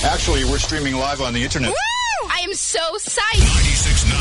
Actually, we're streaming live on the internet. Woo! I am so psyched.